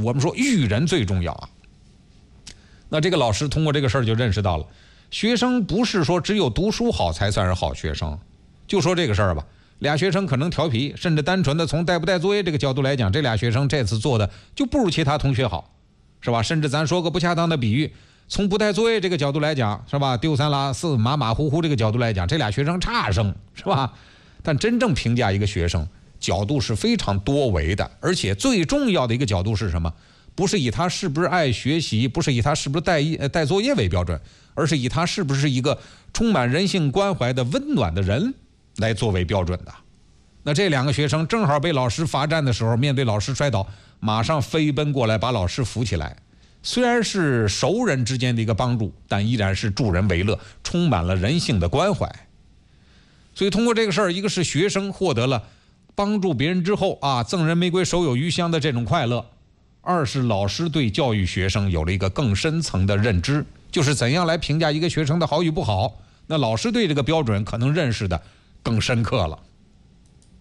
我们说育人最重要啊。那这个老师通过这个事儿就认识到了，学生不是说只有读书好才算是好学生。就说这个事儿吧，俩学生可能调皮，甚至单纯的从带不带作业这个角度来讲，这俩学生这次做的就不如其他同学好，是吧？甚至咱说个不恰当的比喻，从不带作业这个角度来讲，是吧？丢三落四、马马虎虎这个角度来讲，这俩学生差生，是吧？但真正评价一个学生，角度是非常多维的，而且最重要的一个角度是什么？不是以他是不是爱学习，不是以他是不是带作业为标准，而是以他是不是一个充满人性关怀的温暖的人来作为标准的。那这两个学生正好被老师罚站的时候，面对老师摔倒，马上飞奔过来把老师扶起来。虽然是熟人之间的一个帮助，但依然是助人为乐，充满了人性的关怀。所以通过这个事儿，一个是学生获得了帮助别人之后赠人玫瑰手有余香的这种快乐，二是老师对教育学生有了一个更深层的认知，就是怎样来评价一个学生的好与不好，那老师对这个标准可能认识的更深刻了。